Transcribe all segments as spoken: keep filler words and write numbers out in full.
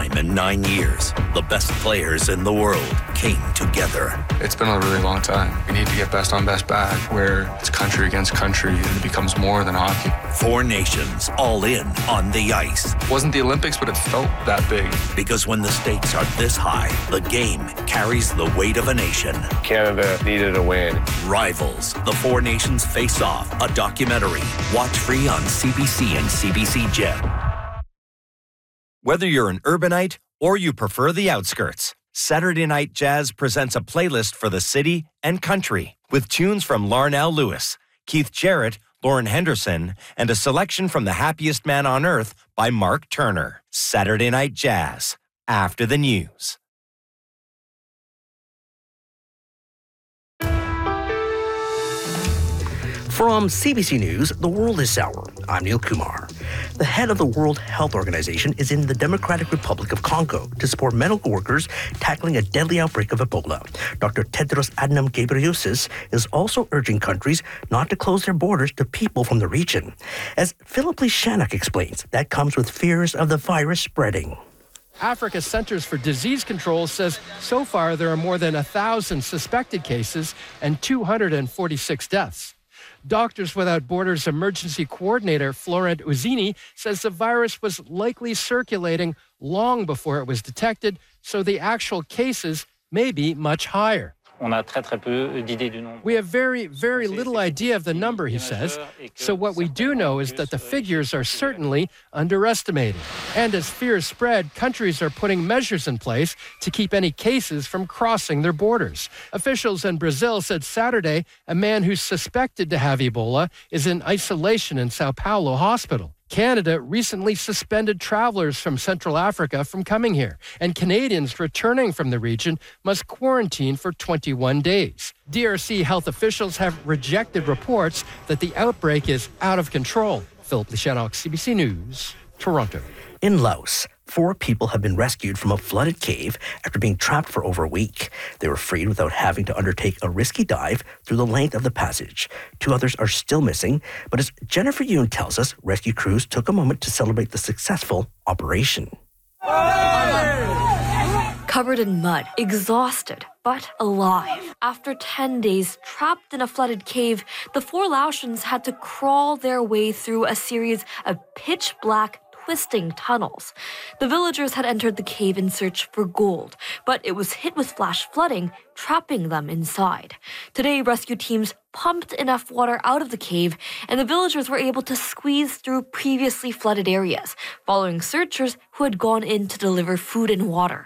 time in nine years, the best players in the world came together. It's been a really long time. We need to get best on best back, where it's country against country and it becomes more than hockey. Four nations all in on the ice. It wasn't the Olympics, but it felt that big. Because when the stakes are this high, the game carries the weight of a nation. Canada needed a win. Rivals, the Four Nations Face Off, a documentary. Watch free on C B C and C B C Jet. Whether you're an urbanite or you prefer the outskirts, Saturday Night Jazz presents a playlist for the city and country with tunes from Larnell Lewis, Keith Jarrett, Lauren Henderson, and a selection from The Happiest Man on Earth by Mark Turner. Saturday Night Jazz, after the news. From C B C News, The World is Sour. I'm Neil Kumar. The head of the World Health Organization is in the Democratic Republic of Congo to support medical workers tackling a deadly outbreak of Ebola. Doctor Tedros Adhanom Ghebreyesus is also urging countries not to close their borders to people from the region. As Philip Lishanak explains, that comes with fears of the virus spreading. Africa's Centers for Disease Control says so far there are more than one thousand suspected cases and two hundred forty-six deaths. Doctors Without Borders emergency coordinator Florent Uzini says the virus was likely circulating long before it was detected, so the actual cases may be much higher. We have very, very little idea of the number, he says. So what we do know is that the figures are certainly underestimated. And as fears spread, countries are putting measures in place to keep any cases from crossing their borders. Officials in Brazil said Saturday a man who's suspected to have Ebola is in isolation in Sao Paulo hospital. Canada recently suspended travelers from Central Africa from coming here, and Canadians returning from the region must quarantine for twenty-one days. D R C health officials have rejected reports that the outbreak is out of control. Philip Lishanak, C B C News, Toronto. In Laos, four people have been rescued from a flooded cave after being trapped for over a week. They were freed without having to undertake a risky dive through the length of the passage. Two others are still missing, but as Jennifer Yoon tells us, rescue crews took a moment to celebrate the successful operation. Covered in mud, exhausted, but alive. After ten days trapped in a flooded cave, the four Laotians had to crawl their way through a series of pitch-black twisting tunnels. The villagers had entered the cave in search for gold, but it was hit with flash flooding, trapping them inside. Today, rescue teams pumped enough water out of the cave, and the villagers were able to squeeze through previously flooded areas, following searchers who had gone in to deliver food and water.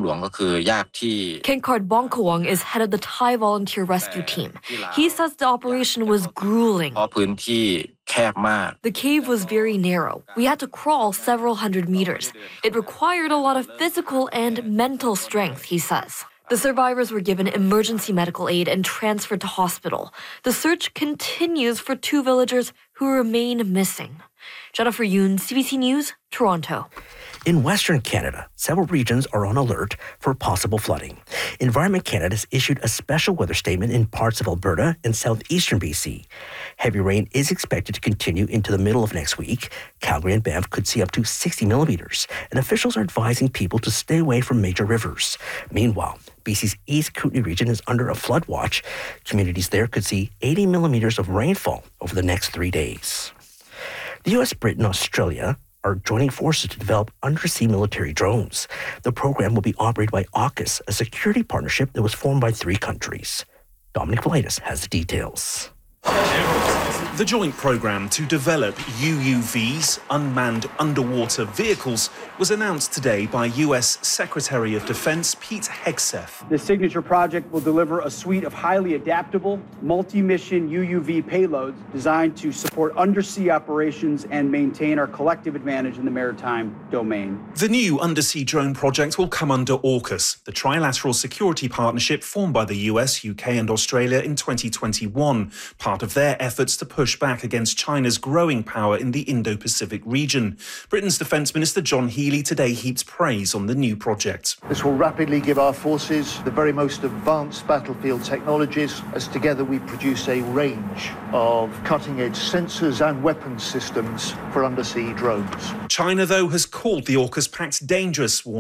Kenkard Bongkawang is head of the Thai volunteer rescue team. He says the operation was grueling. The cave was very narrow. We had to crawl several hundred meters. It required a lot of physical and mental strength, he says. The survivors were given emergency medical aid and transferred to hospital. The search continues for two villagers who remain missing. Jennifer Yoon, C B C News, Toronto. In Western Canada, several regions are on alert for possible flooding. Environment Canada has issued a special weather statement in parts of Alberta and southeastern B C. Heavy rain is expected to continue into the middle of next week. Calgary and Banff could see up to sixty millimeters, and officials are advising people to stay away from major rivers. Meanwhile, B C's East Kootenay region is under a flood watch. Communities there could see eighty millimeters of rainfall over the next three days. The U S, Britain, and Australia are joining forces to develop undersea military drones. The program will be operated by AUKUS, a security partnership that was formed by three countries. Dominic Valitis has the details. The joint program to develop U U Vs, unmanned underwater vehicles, was announced today by U S Secretary of Defense Pete Hegseth. The signature project will deliver a suite of highly adaptable, multi-mission U U V payloads designed to support undersea operations and maintain our collective advantage in the maritime domain. The new undersea drone project will come under AUKUS, the trilateral security partnership formed by the U S, U K and Australia in twenty twenty-one, part of their efforts to push back against China's growing power in the Indo-Pacific region. Britain's Defence Minister John Healey today heaped praise on the new project. This will rapidly give our forces the very most advanced battlefield technologies, as together we produce a range of cutting-edge sensors and weapons systems for undersea drones. China, though, has called the AUKUS pact dangerous,